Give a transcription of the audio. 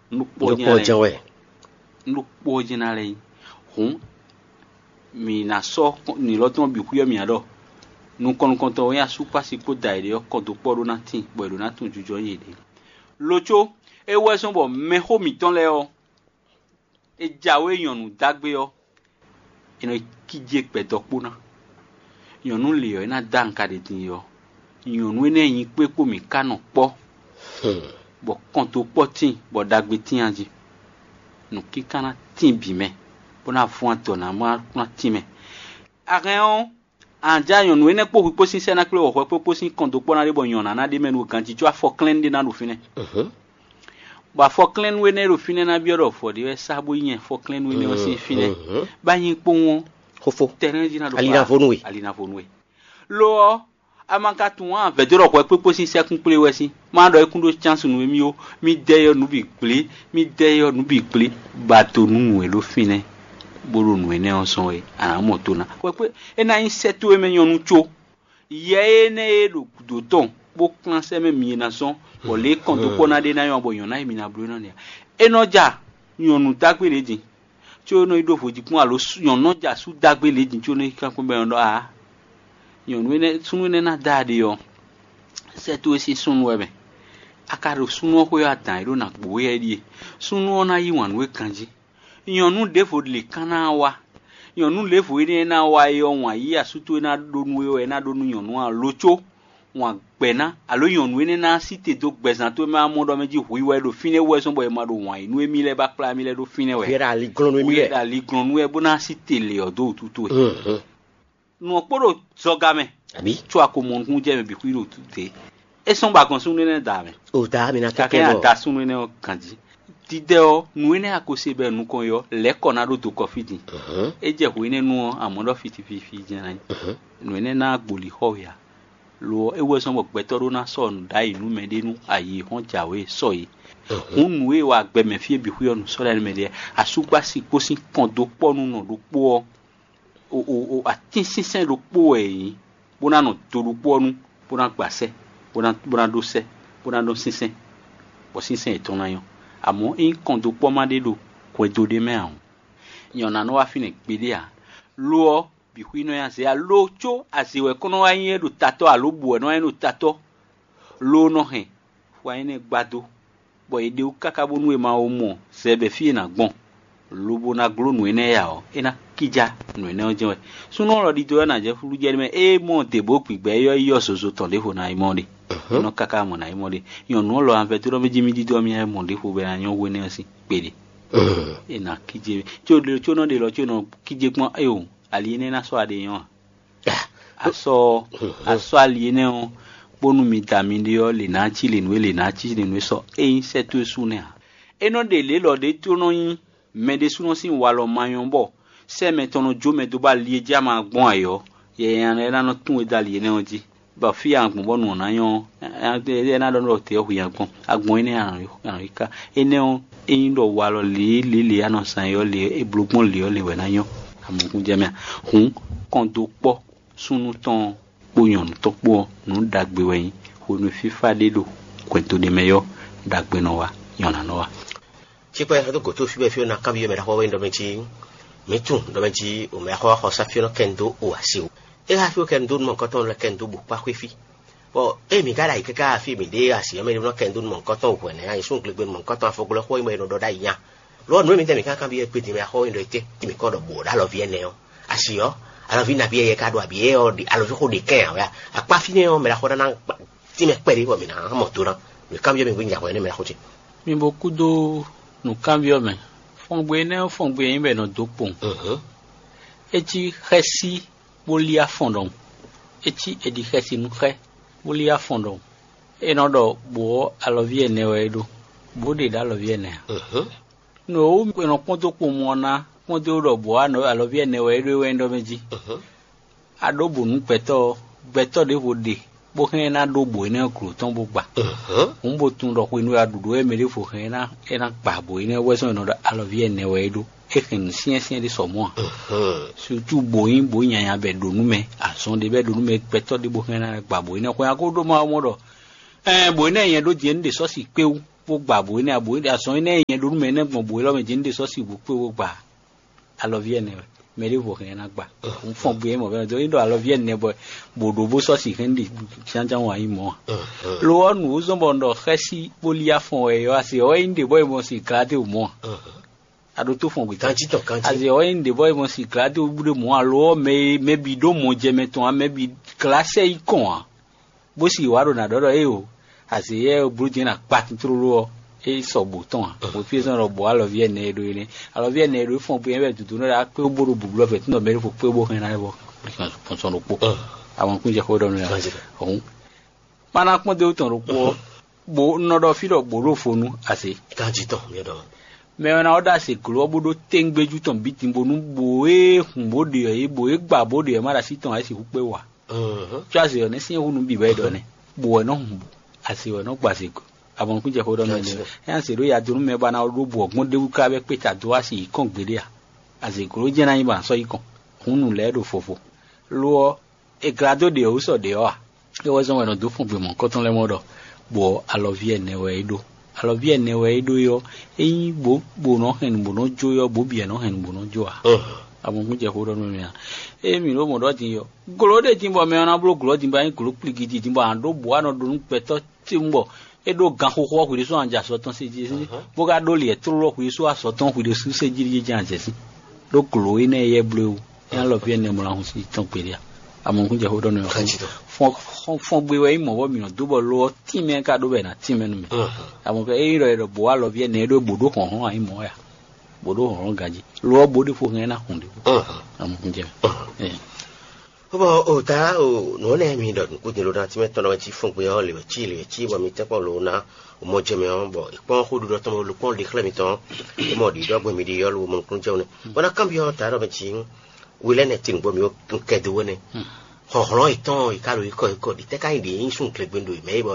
nupo jinale hun mi na so ni lo ton bi ku yo mi ado nu kon to ya su pasi ko da ide ko to po na tin bo do na tun jujo yin de locho e we so bo me ho mi ton le o e jawe yonu dagbe o ino kije pe to pona yonu le o na dan ka de tin yo yonu ne yin pe po mi kanu po bo kon to po tin bo dagbe tin anji nu kikana tin bi me bona fun to na ma na tin me areon anja yonu ne po po sin se na kle o po sin kon to po na de bo yona na de menu kan ti tu afo clean de na do fine ba fo clean we ne ro fine na bi ro fo de sabo yen fo clean we ne o sin fine ba yin po won hofo terrain di na do alina fonwe lo amanka tuwa vedoro ko pe posin sekun pele wesi ma do ekun do chance nu mi o mi deyo nu bi ple bato nu e lo fine boro nu ene onson e ara moto na ko pe ena insetu e menyon nu cho ye ene lo kudo ton bo clanse me mi na son bo le kon to ko na de na yon bo yon na mi na blu na ne enoja yon nu dagbe lejin tí ó no ido foji kun alo yon no ja su dagbe lejin tí ó no kan kun be yon do a yon we sunu ne na dade yo se to si sunu we be akaro sunu ko ya tan iro na gbo ye die sunu ona yi wan we kanji yon nu defo le kana wa yon nu le fo ni na wa yo wan yi asuto na donu we na donu yon nu a locho wan gbena alo yon we na cité to gbezan to ma mo do meji hui we do fine we so boy ma do wan inu emi le ba pla mi le do fine we era li glonu emi le da li glonu we bona cité le odo tutu no poro zogame abi tu akomon kun je me bi ku iro tute e son ba kon sunu ne da me o da mi na ka ke ata sunu ne o kanji dide o nu ne akose be nu kon yo le kona do to coffee din e je ku ne nu amodo fiti je na nu ne na gboli ho ya lo ewe so mo gbetoro na so nu da inu me de nu ayi hon jawe so yi nu e wa gbe me fie bi ku yo nu so la me de asugba si ko si kon do po nu no do po o atinsinsin lo po eyin bona no toru po nu bona gbase bona do se bona do sinsin bo sinsin eton na yon amo in kon do po ma de do ko do de me an yon na no wa fine gbede a lo bi hu no ya se a lo cho asiwe kono wa yin do tato a lo bu no yin do tato lo no hen wa yin gbado bo ide u kakabo nu e ma o mo se be fi na gbon lobo na glo nu ene ya o ena kija nu ene oje we sunu ro di to na je fulu je me e mo te bo pigbe yo soso ton le fo na imode no kaka mo na imode yon no lo an veturo meji mi di do mi e mo le fo be na yon we ne si pede ena kije cho no de lo cho no kije pon e o aliene na so ade yon aso aliene o bonu mi tamindi o le na chi le nu so e se to su ne eno de le lo de to no yin me de suno sin walo mayon bo se me tono jo me do ba lie jama gbon ayo ye yan era no tun e dalie ne oji ba fi an gbon no na yon e na do no te o yan gbon agbon ni an ka ene o eyin do walo le ano san yo le e blogbon le o le we na yon amogun je me hun kon do po sunu ton boyon to po nu dagbe weyin onu fifa de do kwento de meyo dagbe no wa yona no wa chipo ya go to fibe fio na kabio me da ho wendo mechi metu do mechi o me ho sa fio no kendo o asiu e ha fio kendo mon koton le kendo bu pa kwefi bo e mi gara ikeka fi mi de asi me no kendo mon koton ko ne ai sun gbe mon koton afo glo ho me no do da yan lo no mi te mi kan kan bi e pe ti me ho wendo ite mi ko do bo da lo vie ne o asio ala vi na bi e ka do abi e o di alo ko de ken ya apa fi ne o me la ho da na ti me pe ri bo mi na mo to na mi cambio mi winja ko ne me la ho ti mi boku do no cambio me fongbe yin be no dopon eti khesi bolia fondon eti edi khesi nu khe bolia fondon e no do bo alovie ne we do bo de da alovie ne no we no ponto ko mo na ponto do bo ano alovie ne we do we ndo meji adobo nu peto de wo de bo hen na do bo ne kru ton bo gba bo tun do ko inu adudu e mere fo hen na e na gba bo ne we so no da alovie ne we do e ken sien de so mo surtout bo yin be do nu me ason de be do nu me peto de bo hen na gba bo ne ko ya ko do ma mo do bo ne yen do je nde so si pe u bo gba bo ni abo ni aso ni yen do me na gbon bo lo me je nde so si bo pe wo gba alovie ne me le bo ken na gba un fon bo e mo be do indo alovie ne bo do bo so si ken di chanja wa yi mo lo onu zo bo ndo khesi bolia fon e yo ase o inde boy mo si grade mo ado to fon gbe kanji ase o inde boy mo si grade o bude mo alo me bi do mo je meton me bi classe ikon bo si wa ro na do e o ase e buru na pat tru e so bouton o fi so ro bo alovie ne do ni alovie ne do fon bo e be dudu no da pe o boro bu lo fe tun do me fo pe bo kan na bo so no po àwọn kun je ko do ni ohun mana pon de o ton ro po bo no do fi do boro fonu ase kanji ton mi do me na oda se glo bodo tengbeju ton bitin bonu bo e hun bode e bo e gba bode e mara si ton ase hu pe wa ase o ne sin hunu bi be do ne bo no hun ase o no gba se ko àwọn kun je ko do ni e se ro ya dunu me ba na ro bo ogbon de wuka be pe ta do ase ikon gbede a ase glo je na yin ba so ikon hunu le do fofo lo e grado de o so de o a e wo so we no do fun gbe mo nkan ton le mo do bo alovie ne we do alovie ne we do yo eyin bo no hen bo no jo yo bo bi no hen bo no jo a àwọn kun je ko do ni a e mi ro mo do tin yo glo de tin bo me na bro glo tin ba yin glo pligidi tin bo ando bo ano do peto tin bo e do gan ko ko ku so anja so ton se ji bo ga do le tro ku so aso ton ku de su se ji ji anje si do glo ine ye blue e alovie ne mo la hun si ton pe dia àwọn kun je ko do ni fon gbe we mo bo mi no do bo lo ti me ka do be na ti me nu me àwọn pe e ro bo alovie ne do bodo kan hon ai mo ya bodo hon gaji lo bodo fo ngen na hun de àwọn kun je bo o ta o no ne mi do ku ni lo na ti me to no ti fon gbe o le chi bo mi te po lo na o mo je me on bo ipon ko do to mo lo pon de kle mi ton e mo di do gbe mi di yo lo mo kun je ne bona cambio ta do be chi wile ne tin bo mi o ke do ne ho ho iton ikalo iko di te ka ide yin sun kle gbendo me